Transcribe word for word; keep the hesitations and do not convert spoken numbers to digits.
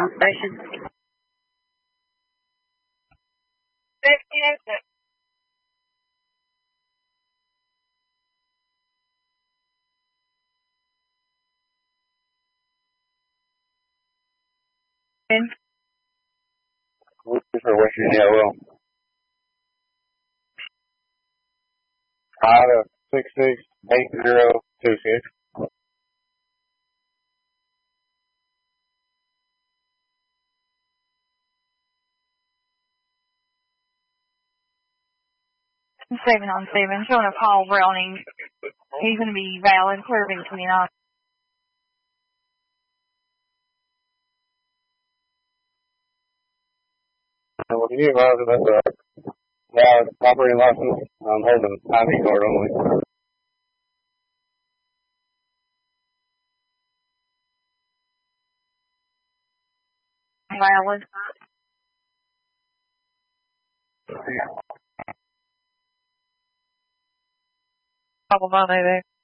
Station. fifteen oh six. For Western Yellow. Five six six eight zero two six. Seven on seven, showing a Paul Browning. He's going to be valid, clearing to me now. Well, can you advise that that's a valid operating license? I'm holding an I D card only. Valid. Couple of there.